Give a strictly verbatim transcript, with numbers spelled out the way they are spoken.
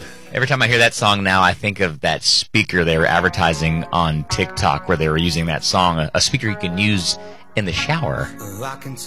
Every time I hear that song now, I think of that speaker they were advertising on TikTok where they were using that song, a, a speaker you can use in the shower.